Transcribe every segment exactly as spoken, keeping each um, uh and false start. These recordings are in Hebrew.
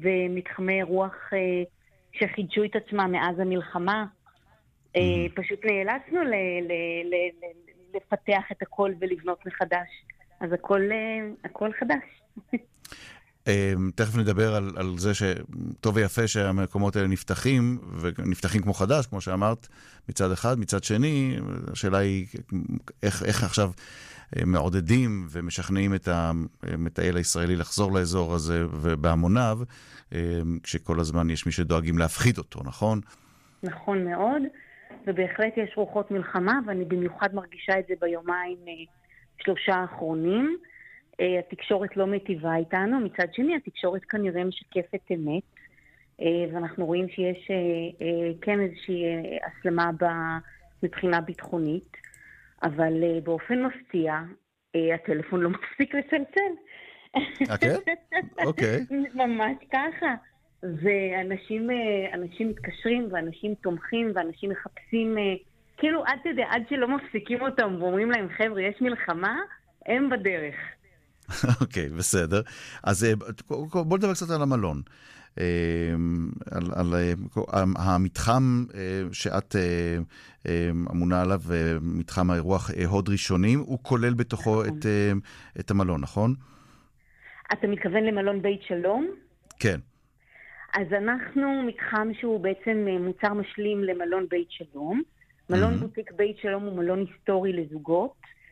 ומתחמי רוח אה, שחידשו את עצמם מאז המלחמה. אה, פשוט נאלצנו ל, ל, ל, ל, לפתח את הכל ולבנות מחדש. אז הכל, אה, הכל חדש. תכף נדבר על, על זה שטוב ויפה שהמקומות האלה נפתחים, ונפתחים כמו חדש, כמו שאמרת, מצד אחד. מצד שני, השאלה היא איך, איך עכשיו מעודדים ומשכנעים את המטייל הישראלי לחזור לאזור הזה ובהמוניו, כשכל הזמן יש מי שדואגים להפחיד אותו, נכון? נכון מאוד, ובהחלט יש רוחות מלחמה, ואני במיוחד מרגישה את זה ביומיים שלושה האחרונים. התקשורת לא מטיבה איתנו, מצד שני התקשורת כנראה משקפת אמת, ואנחנו רואים שיש כן איזושהי הסלמה מבחינה ביטחונית, אבל באופן מפתיע הטלפון לא מפסיק לצלצל. כן? אוקיי. ממש ככה. ואנשים אנשים מתקשרים, ואנשים תומכים, ואנשים מחפשים, כאילו עד תדע, עד שלא מפסיקים אותם ואומרים להם, חבר'ה, יש מלחמה, הם בדרך. אוקיי, בסדר. אז בוא נדבר קצת על המלון. על, על המתחם שאת אמונה עליו, מתחם האירוח הוד ראשונים, הוא כולל בתוכו נכון. את, את המלון, נכון? אתה מתכוון למלון בית שלום? כן. אז אנחנו מתחם שהוא בעצם מוצר משלים למלון בית שלום. מלון mm-hmm. בוטיק בית שלום הוא מלון היסטורי לזוגות,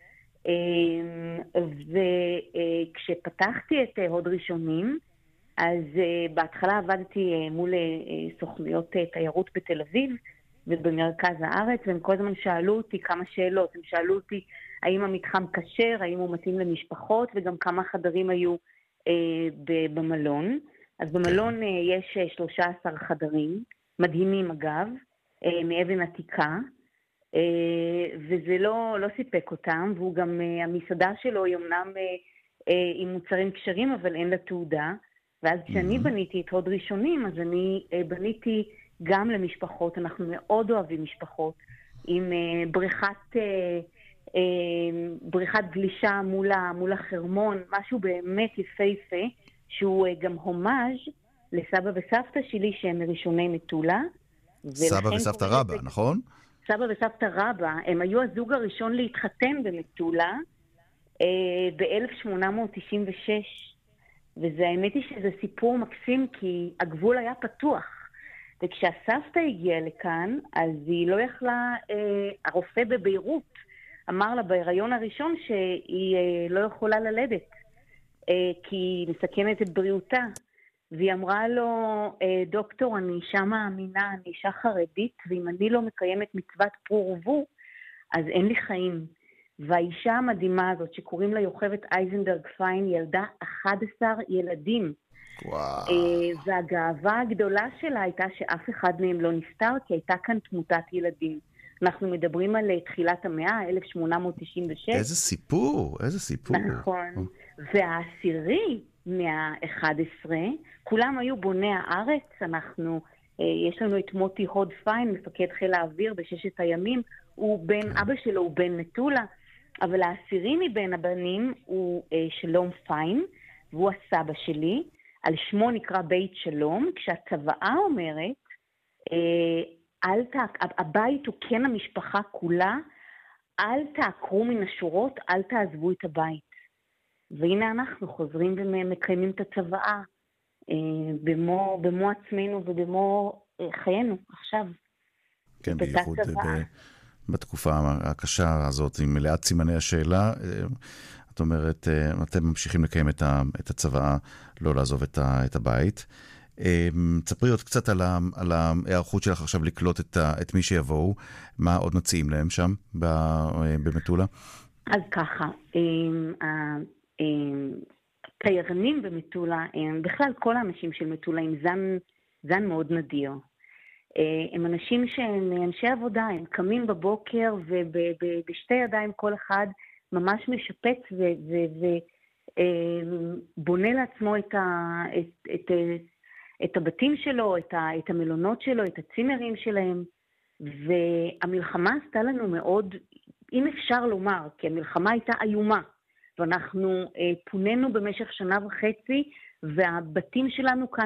וכשפתחתי את הוד ראשונים, אז בהתחלה עבדתי מול סוכנויות תיירות בתל אביב ובמרכז הארץ, והם כל הזמן שאלו אותי כמה שאלות. הם שאלו אותי האם המתחם כשר, האם הוא מתאים למשפחות, וגם כמה חדרים היו במלון. אז במלון יש שלושה עשר חדרים, מדהימים אגב, מאבן עתיקה, וזה לא, לא סיפק אותם, והוא גם, המסעדה שלו היא אמנם עם מוצרים כשרים, אבל אין לה תעודה. ואז כשאני בניתי את הוד ראשונים, אז אני בניתי גם למשפחות, אנחנו מאוד אוהבים משפחות, עם בריכת, בריכת גלישה מול, מול החרמון, משהו באמת יפהפה, שהוא גם הומאז' לסבא וסבתא שלי שהם מראשוני מטולה. סבא וסבתא רבא, נכון? סבא וסבתא רבא, הם היו הזוג הראשון להתחתן במטולה אה, ב-אלף שמונה מאות תשעים ושש. וזה האמת היא שזה סיפור מקסים, כי הגבול היה פתוח. וכשהסבתא הגיעה לכאן, אז היא לא יכלה, אה, הרופא בביירות אמר לה בהיריון הראשון שהיא אה, לא יכולה ללדת, אה, כי היא מסכנת את בריאותה. והיא אמרה לו, דוקטור, אני אישה מאמינה, אני אישה חרדית, ואם אני לא מקיימת מצוות פרו ורבו, אז אין לי חיים. והאישה המדהימה הזאת, שקוראים לה יוכבד אייזנברג פיין, ילדה אחד עשר ילדים. וואו. והגאווה הגדולה שלה הייתה שאף אחד מהם לא נפטר, כי הייתה כאן תמותת ילדים. אנחנו מדברים על תחילת המאה, אלף שמונה מאות תשעים ושש. איזה סיפור, איזה סיפור. נכון. והעשירי מה-אחד עשר, כולם היו בוני הארץ. אנחנו, יש לנו את מוטי הוד פיין, מפקד חיל האוויר בששת הימים, הוא בן, כן. אבא שלו הוא בן מטולה, אבל העשירי מבין הבנים הוא שלום פיין, והוא הסבא שלי, על שמו נקרא בית שלום, כשהצוואה אומרת, אל תעק, הבית הוא כן המשפחה כולה, אל תעקרו מן השורות, אל תעזבו את הבית. והנה אנחנו חוזרים ומקיימים את הצוואה במו, במו עצמנו ובמו חיינו עכשיו. כן, בייחוד בתקופה הקשה הזאת, עם מלאת סימני השאלה, את אומרת, אתם ממשיכים לקיים את הצוואה, לא לעזוב את הבית. תספרי עוד קצת על ההיערכות שלך עכשיו לקלוט את מי שיבואו, מה עוד מציעים להם שם במטולה? אז ככה, תיירנים במטולה, בכלל כל האנשים של מטולה עם זן, זן מאוד נדיר. הם אנשים שהם אנשי עבודה, הם קמים בבוקר ובשתי ידיים כל אחד ממש משפץ ובונה לעצמו את, ה, את, את, את הבתים שלו, את, ה, את המלונות שלו, את הצימרים שלהם. והמלחמה עשתה לנו מאוד, אם אפשר לומר, כי המלחמה הייתה איומה. ואנחנו פוננו במשך שנה וחצי, והבתים שלנו כאן